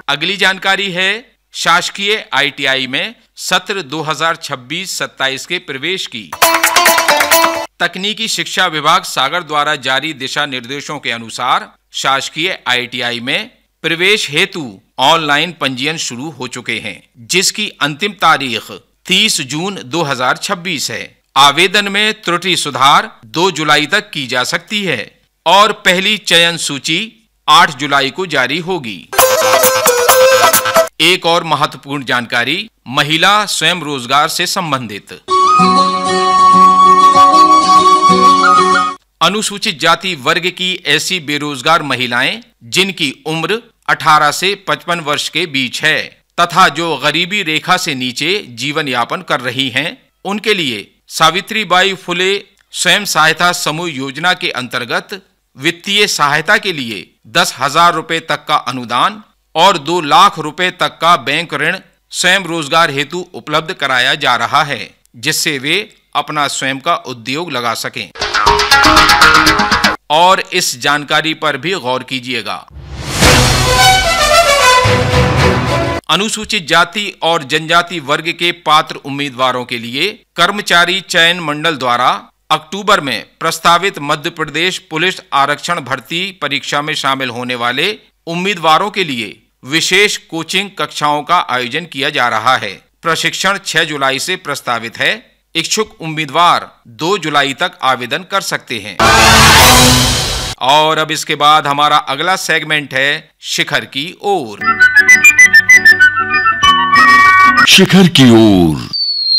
अगली जानकारी है शासकीय ITI में सत्र 2026-27 के प्रवेश की। तकनीकी शिक्षा विभाग सागर द्वारा जारी दिशा निर्देशों के अनुसार शासकीय ITI में प्रवेश हेतु ऑनलाइन पंजीयन शुरू हो चुके हैं, जिसकी अंतिम तारीख 30 जून 2026 है। आवेदन में त्रुटि सुधार 2 जुलाई तक की जा सकती है और पहली चयन सूची 8 जुलाई को जारी होगी। एक और महत्वपूर्ण जानकारी महिला स्वयं रोजगार से संबंधित। अनुसूचित जाति वर्ग की ऐसी बेरोजगार महिलाएं जिनकी उम्र 18 से 55 वर्ष के बीच है तथा जो गरीबी रेखा से नीचे जीवन यापन कर रही हैं, उनके लिए सावित्रीबाई फुले स्वयं सहायता समूह योजना के अंतर्गत वित्तीय सहायता के लिए 10,000 रुपए तक का अनुदान और 2 लाख रुपए तक का बैंक ऋण स्वयं रोजगार हेतु उपलब्ध कराया जा रहा है, जिससे वे अपना स्वयं का उद्योग लगा सकें। और इस जानकारी पर भी गौर कीजिएगा। अनुसूचित जाति और जनजाति वर्ग के पात्र उम्मीदवारों के लिए कर्मचारी चयन मंडल द्वारा अक्टूबर में प्रस्तावित मध्य प्रदेश पुलिस आरक्षण भर्ती परीक्षा में शामिल होने वाले उम्मीदवारों के लिए विशेष कोचिंग कक्षाओं का आयोजन किया जा रहा है। प्रशिक्षण 6 जुलाई से प्रस्तावित है। इच्छुक उम्मीदवार 2 जुलाई तक आवेदन कर सकते हैं। और अब इसके बाद हमारा अगला सेगमेंट है शिखर की ओर। शिखर की ओर।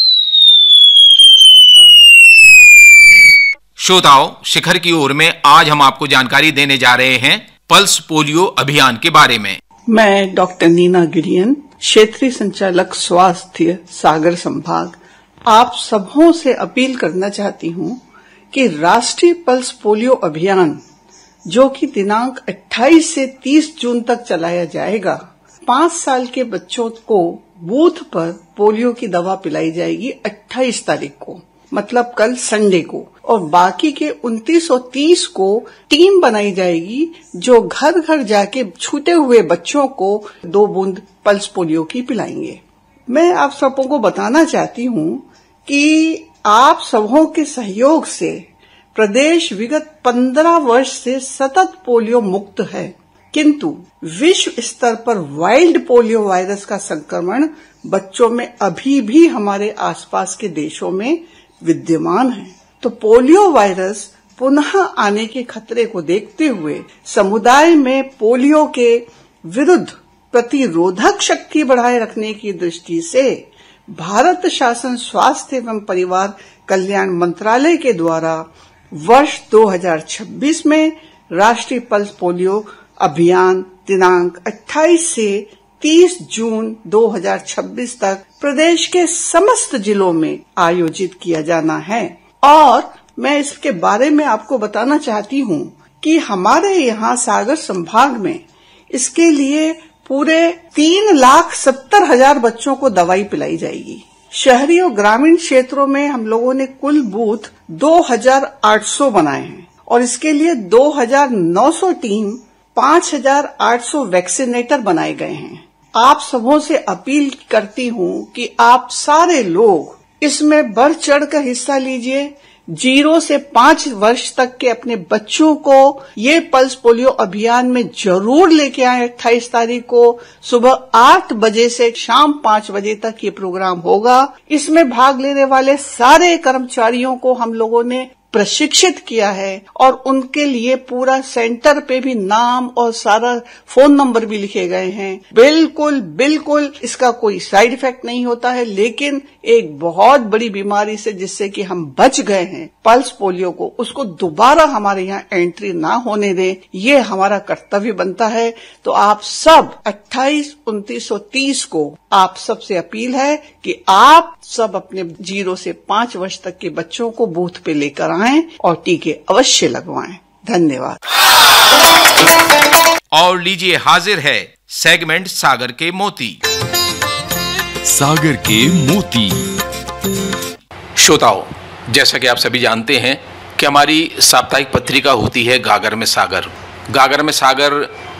श्रोताओ, शिखर की ओर में आज हम आपको जानकारी देने जा रहे हैं पल्स पोलियो अभियान के बारे में। मैं डॉक्टर नीना गिरियन, क्षेत्रीय संचालक स्वास्थ्य सागर संभाग, आप सबों से अपील करना चाहती हूँ कि राष्ट्रीय पल्स पोलियो अभियान, जो कि दिनांक 28 से 30 जून तक चलाया जाएगा, 5 साल के बच्चों को बूथ पर पोलियो की दवा पिलाई जाएगी 28 तारीख को, मतलब कल संडे को, और बाकी के 29 और 30 को टीम बनाई जाएगी जो घर घर जाके छूटे हुए बच्चों को 2 बूंद पल्स पोलियो की पिलाएंगे। मैं आप सबों को बताना चाहती हूँ कि आप सबों के सहयोग से प्रदेश विगत 15 वर्ष से सतत पोलियो मुक्त है, किंतु विश्व स्तर पर वाइल्ड पोलियो वायरस का संक्रमण बच्चों में अभी भी हमारे आसपास के देशों में विद्यमान है। तो पोलियो वायरस पुनः आने के खतरे को देखते हुए समुदाय में पोलियो के विरुद्ध प्रतिरोधक शक्ति बढ़ाए रखने की दृष्टि से भारत शासन स्वास्थ्य एवं परिवार कल्याण मंत्रालय के द्वारा वर्ष 2026 में राष्ट्रीय पल्स पोलियो अभियान दिनांक 28 से 30 जून 2026 तक प्रदेश के समस्त जिलों में आयोजित किया जाना है। और मैं इसके बारे में आपको बताना चाहती हूँ कि हमारे यहाँ सागर संभाग में इसके लिए पूरे 3,70,000 बच्चों को दवाई पिलाई जाएगी। शहरी और ग्रामीण क्षेत्रों में हम लोगों ने कुल बूथ 2,800 बनाए हैं और इसके लिए 2,900 टीम, 5,800 वैक्सीनेटर बनाए गए हैं। आप सबों से अपील करती हूँ कि आप सारे लोग इसमें बढ़ चढ़ कर हिस्सा लीजिए। 0 से 5 वर्ष तक के अपने बच्चों को ये पल्स पोलियो अभियान में जरूर लेके आए। 28 तारीख को सुबह 8 बजे से शाम 5 बजे तक ये प्रोग्राम होगा। इसमें भाग लेने वाले सारे कर्मचारियों को हम लोगों ने प्रशिक्षित किया है और उनके लिए पूरा सेंटर पे भी नाम और सारा फोन नंबर भी लिखे गए हैं। बिल्कुल इसका कोई साइड इफेक्ट नहीं होता है, लेकिन एक बहुत बड़ी बीमारी से जिससे कि हम बच गए हैं पल्स पोलियो को, उसको दोबारा हमारे यहाँ एंट्री ना होने दें, ये हमारा कर्तव्य बनता है। तो आप सब 28, 29 और 30 को आप सबसे अपील है कि आप सब अपने 0 से 5 वर्ष तक के बच्चों को बूथ पे लेकर आएं और टीके अवश्य लगवाएं। धन्यवाद। और लीजिए, हाजिर है सेगमेंट सागर के मोती। सागर के मोती। श्रोताओं, जैसा कि आप सभी जानते हैं कि हमारी साप्ताहिक पत्रिका होती है गागर में सागर। गागर में सागर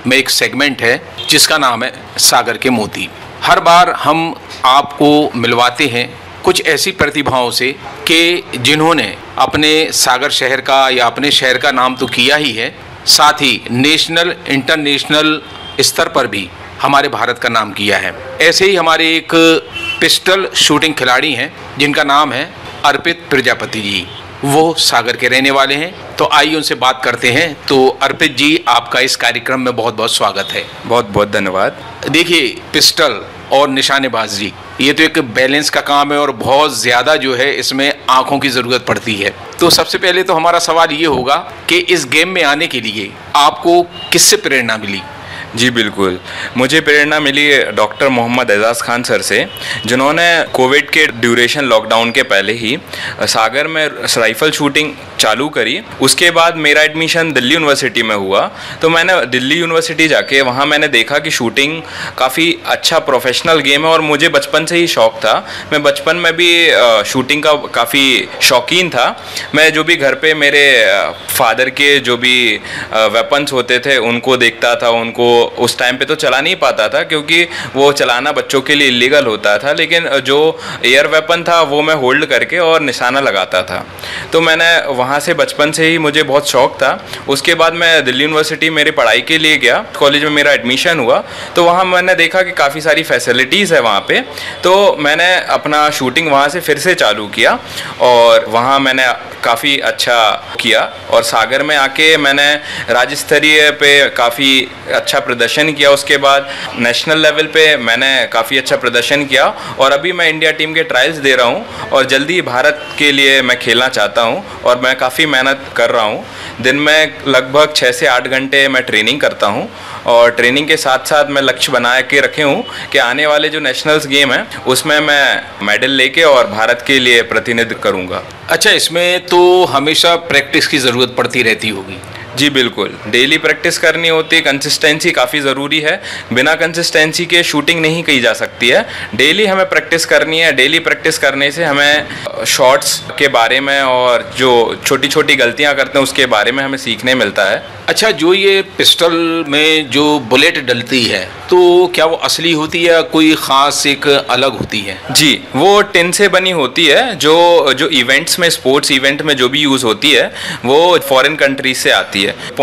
में एक सेगमेंट है जिसका नाम है सागर के मोती। हर बार हम आपको मिलवाते हैं कुछ ऐसी प्रतिभाओं से कि जिन्होंने अपने सागर शहर का या अपने शहर का नाम तो किया ही है, साथ ही नेशनल इंटरनेशनल स्तर पर भी हमारे भारत का नाम किया है। ऐसे ही हमारे एक पिस्टल शूटिंग खिलाड़ी हैं जिनका नाम है अर्पित प्रजापति जी। वो सागर के रहने वाले हैं, तो आइए उनसे बात करते हैं। तो अर्पित जी, आपका इस कार्यक्रम में बहुत बहुत स्वागत है। बहुत बहुत धन्यवाद। देखिए, पिस्टल और निशानेबाजी ये तो एक बैलेंस का काम है और बहुत ज़्यादा जो है इसमें आंखों की ज़रूरत पड़ती है। तो सबसे पहले तो हमारा सवाल ये होगा कि इस गेम में आने के लिए आपको किससे प्रेरणा मिली? जी बिल्कुल, मुझे प्रेरणा मिली डॉक्टर मोहम्मद एजाज खान सर से, जिन्होंने कोविड के ड्यूरेशन लॉकडाउन के पहले ही सागर में राइफल शूटिंग चालू करी। उसके बाद मेरा एडमिशन दिल्ली यूनिवर्सिटी में हुआ, तो मैंने दिल्ली यूनिवर्सिटी जाके वहाँ मैंने देखा कि शूटिंग काफ़ी अच्छा प्रोफेशनल गेम है और मुझे बचपन से ही शौक़ था। मैं बचपन में भी शूटिंग का काफ़ी शौकीन था। मैं जो भी घर पे मेरे फादर के जो भी वेपन्स होते थे उनको देखता था। उनको उस टाइम पे तो चला नहीं पाता था क्योंकि वो चलाना बच्चों के लिए इलीगल होता था, लेकिन जो एयर वेपन था वो मैं होल्ड करके और निशाना लगाता था। तो मैंने वहाँ से बचपन से ही मुझे बहुत शौक़ था। उसके बाद मैं दिल्ली यूनिवर्सिटी मेरी पढ़ाई के लिए गया, कॉलेज में मेरा एडमिशन हुआ, तो वहाँ मैंने देखा कि काफ़ी सारी फैसिलिटीज़ है वहाँ पे। तो मैंने अपना शूटिंग वहाँ से फिर से चालू किया और वहाँ मैंने काफ़ी अच्छा किया और सागर में आके मैंने राज्य स्तरीय पे काफ़ी अच्छा प्रदर्शन किया। उसके बाद नेशनल लेवल पे मैंने काफ़ी अच्छा प्रदर्शन किया और अभी मैं इंडिया टीम के ट्रायल्स दे रहा हूँ और जल्दी भारत के लिए मैं खेलना चाहता हूँ और मैं काफ़ी मेहनत कर रहा हूँ। दिन में लगभग 6 से 8 घंटे मैं ट्रेनिंग करता हूँ और ट्रेनिंग के साथ साथ मैं लक्ष्य बना के रखे हूँ कि आने वाले जो नेशनल्स गेम है उसमें मैं मेडल लेके और भारत के लिए प्रतिनिधित्व करूँगा। अच्छा, इसमें तो हमेशा प्रैक्टिस की ज़रूरत पड़ती रहती होगी? जी बिल्कुल, डेली प्रैक्टिस करनी होती है। कंसिस्टेंसी काफ़ी ज़रूरी है। बिना कंसिस्टेंसी के शूटिंग नहीं की जा सकती है। डेली हमें प्रैक्टिस करनी है। डेली प्रैक्टिस करने से हमें शॉट्स के बारे में और जो छोटी छोटी गलतियां करते हैं उसके बारे में हमें सीखने मिलता है। अच्छा, जो ये पिस्टल में जो बुलेट डलती है तो क्या वो असली होती है या कोई ख़ास एक अलग होती है? जी, वो टिन से बनी होती है। जो इवेंट्स में, स्पोर्ट्स इवेंट में जो भी यूज़ होती है वो फॉरेन कंट्रीज से आती है।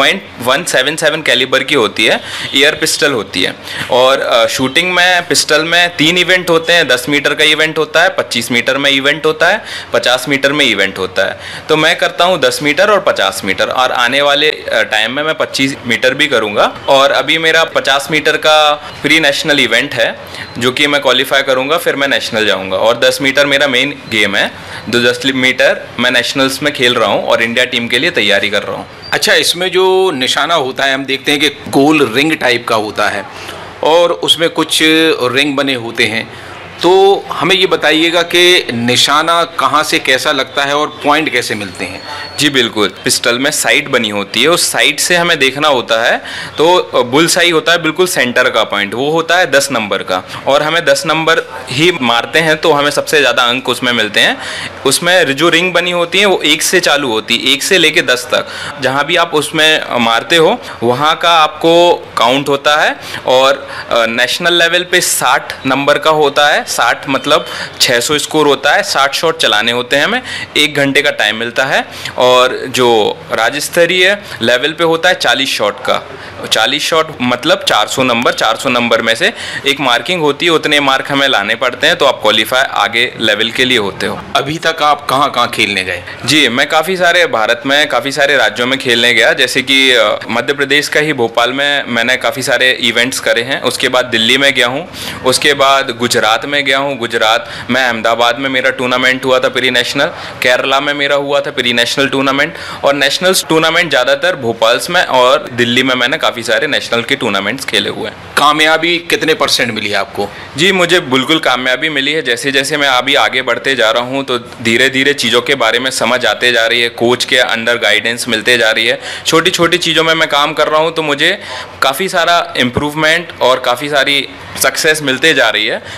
.177 कैलिबर की होती है, एयर पिस्टल होती है। और शूटिंग में पिस्टल में 3 इवेंट होते हैं। 10 मीटर का इवेंट होता है, 25 मीटर में इवेंट होता है, 50 मीटर में इवेंट होता है। तो मैं करता हूँ 10 मीटर और 50 मीटर और आने वाले टाइम में मैं 25 मीटर भी करूँगा। और अभी मेरा 50 मीटर का प्री नेशनल इवेंट है जो कि मैं क्वालिफाई करूँगा, फिर मैं नेशनल जाऊँगा। और 10 मीटर मेरा मेन गेम है। 10 मीटर मैं नेशनल्स में खेल रहा हूँ और इंडिया टीम के लिए तैयारी कर रहा हूँ। अच्छा, इसमें जो निशाना होता है हम देखते हैं कि गोल रिंग टाइप का होता है और उसमें कुछ रिंग बने होते हैं, तो हमें ये बताइएगा कि निशाना कहाँ से कैसा लगता है और पॉइंट कैसे मिलते हैं? जी बिल्कुल, पिस्टल में साइट बनी होती है, उस साइट से हमें देखना होता है। तो बुल साई होता है बिल्कुल सेंटर का पॉइंट, वो होता है 10 नंबर का और हमें 10 नंबर ही मारते हैं तो हमें सबसे ज़्यादा अंक उसमें मिलते हैं। उसमें जो रिंग बनी होती है वो 1 से चालू होती है, 1 से लेके 10 तक। जहाँ भी आप उसमें मारते हो वहाँ का आपको काउंट होता है। और नेशनल लेवल पे 60 नंबर का होता है। 60 मतलब 600 स्कोर होता है। 60 शॉट चलाने होते हैं, हमें 1 घंटे का टाइम मिलता है। और जो राज्य स्तरीय लेवल पे होता है 40 शॉट का। 40 शॉट मतलब 400 नंबर। 400 नंबर में से एक मार्किंग होती है, उतने मार्क हमें लाने पड़ते हैं तो आप क्वालिफाई आगे लेवल के लिए होते हो। अभी तक आप कहाँ कहाँ खेलने गए? जी, मैं काफ़ी सारे भारत में काफ़ी सारे राज्यों में खेलने गया, जैसे कि मध्य प्रदेश का ही भोपाल में मैंने काफ़ी सारे इवेंट्स करे हैं। उसके बाद दिल्ली में गया हूँ, उसके बाद गुजरात में गया हूँ। गुजरात में अहमदाबाद में मेरा टूर्नामेंट हुआ था प्री नेशनल। केरला में मेरा हुआ था प्री नेशनल टूर्नामेंट। और नेशनल्स टूर्नामेंट ज़्यादातर भोपाल्स में और दिल्ली में मैंने काफ़ी सारे नेशनल के टूर्नामेंट्स खेले हुए हैं। कामयाबी कितने % मिली आपको? जी, मुझे बिल्कुल कामयाबी मिली है। जैसे जैसे मैं अभी आगे बढ़ते जा रहा हूँ तो धीरे धीरे चीज़ों के बारे में समझ आते जा रही है, कोच के अंडर गाइडेंस मिलते जा रही है। छोटी छोटी चीज़ों में मैं काम कर रहा हूँ तो मुझे काफ़ी सारा इम्प्रूवमेंट और काफ़ी सारी सक्सेस मिलते जा रही है। क्योंकि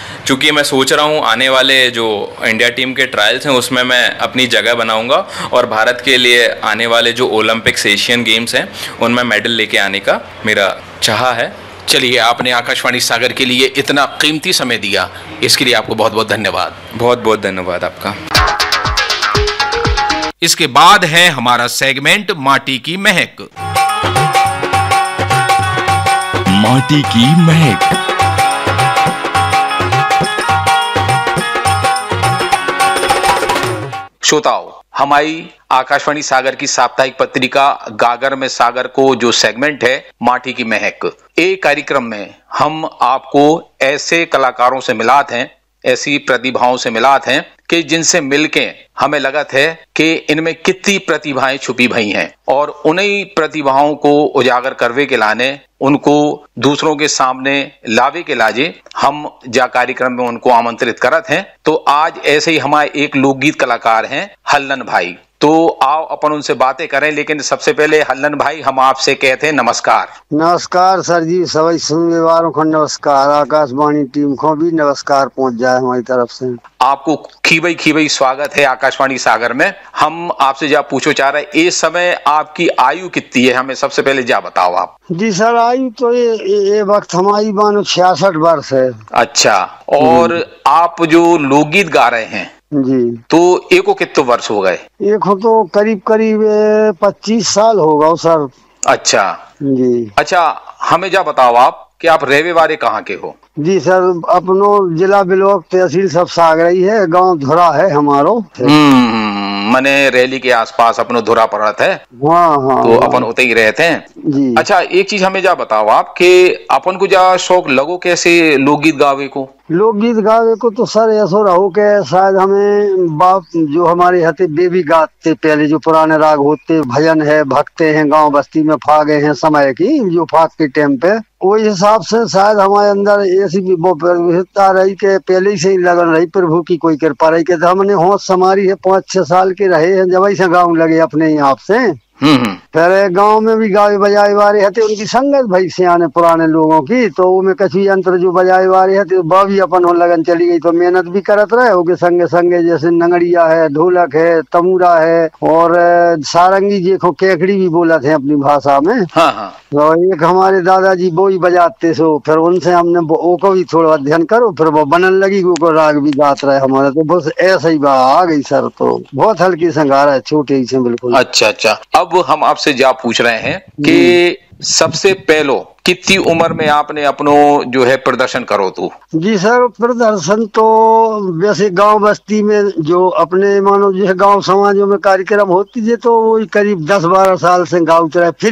क्योंकि मैं सोच रहा हूँ आने वाले जो इंडिया टीम के ट्रायल्स हैं उसमें मैं अपनी जगह बनाऊंगा और भारत के लिए आने वाले जो ओलंपिक्स, एशियन गेम्स हैं उनमें मेडल लेके आने का मेरा चाह है। चलिए, आपने आकाशवाणी सागर के लिए इतना कीमती समय दिया, इसके लिए आपको बहुत बहुत धन्यवाद। बहुत बहुत धन्यवाद आपका। इसके बाद है हमारा सेगमेंट माटी की महक। माटी की महक। श्रोताओ, हमारी आकाशवाणी सागर की साप्ताहिक पत्रिका गागर में सागर को जो सेगमेंट है माटी की महक, एक कार्यक्रम में हम आपको ऐसे कलाकारों से मिलाते हैं, ऐसी प्रतिभाओं से मिलाते हैं कि जिनसे मिलके हमें लगत है कि इनमें कितनी प्रतिभाएं छुपी भई हैं और उन्हीं प्रतिभाओं को उजागर करवे के लाने, उनको दूसरों के सामने लावे के लाजे हम जा कार्यक्रम में उनको आमंत्रित करत हैं। तो आज ऐसे ही हमारे एक लोकगीत कलाकार हैं हल्लन भाई, तो आओ अपन उनसे बातें करें। लेकिन सबसे पहले हल्लन भाई, हम आपसे कहते हैं नमस्कार। नमस्कार सर जी, सभी सुनने वालों को नमस्कार, आकाशवाणी टीम को भी नमस्कार पहुंच जाए हमारी तरफ से। आपको खीबई स्वागत है आकाशवाणी सागर में। हम आपसे जा पूछो चाह रहे, इस समय आपकी आयु कितनी है, हमें सबसे पहले जा बताओ आप। जी सर, आयु तो ये वक्त हमारी मानो 66 वर्ष है। अच्छा, और आप जो लोकगीत गा रहे हैं जी, तो एक को कितने वर्ष हो गए? एक हो तो करीब 25 साल होगा सर। अच्छा जी। अच्छा, हमें जा बताओ आप कि आप रहवे वाले कहाँ के हो? जी सर, अपनो जिला बिलोक तहसील सब सागर ही है, गांव धुरा है हमारो। मने रैली के आसपास अपनो धुरा पड़त है। हाँ, तो अपन उते ही रहते हैं जी। अच्छा, एक चीज हमें जा बताओ आप कि अपन को जा शौक लगो कैसे लोकगीत गावे को? लोकगीत गावे को तो सर ऐसा रहो के शायद हमें बाप जो हमारे हते बेबी गाते, पहले जो पुराने राग होते, भजन है, भक्ते हैं, गांव बस्ती में फागे हैं समय की, जो फाग के टाइम पे वही हिसाब से शायद हमारे अंदर ऐसी भी वो विविधता रही के पहले ही से ही लगन रही, प्रभु की कोई कृपा रही के। तो हमने होश समारी है, 5-6 साल के रहे हैं जब ऐसे गाँव लगे अपने यहाँ से। फिर गांव में भी गावे बजाए वाले हते, उनकी संगत भाई सियाने पुराने लोगों की, तो उनमें कछु यंत्र जो बजाए वाले हते वह भी अपन हो लगन चली गई, तो मेहनत भी करत रहे हो के संगे संगे, जैसे नंगड़िया है, ढोलक है, तमूरा है और सारंगी देखो केकड़ी भी बोला थे अपनी भाषा में। हाँ। तो एक हमारे दादाजी वो ही बजाते सो, फिर उनसे हमने वो को भी थोड़ा अध्ययन करो, फिर वो बनन लगी, वो राग भी गात रहे हमारे। तो बस ऐसा ही आ गई सर, तो बहुत हल्की संगारा है, छोटे ही से बिल्कुल। अच्छा, अब हम आपसे जा पूछ रहे हैं कि सबसे पहलो कितनी उम्र में आपने अपनो जो है प्रदर्शन करो तो? जी सर, प्रदर्शन तो वैसे गांव बस्ती में जो अपने मानो जो है गांव समाजों में कार्यक्रम होती है, तो वही करीब 10-12 साल से गाँव फिर